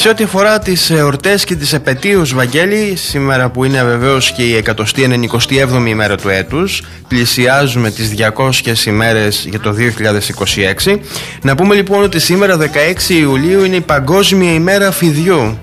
Σε ό,τι αφορά τις εορτές και τις επετείους, Βαγγέλη, σήμερα που είναι βεβαίως και η 197η ημέρα του έτους, πλησιάζουμε τις 200 ημέρες για το 2026. Να πούμε λοιπόν ότι σήμερα 16 Ιουλίου είναι η Παγκόσμια ημέρα φιδιού.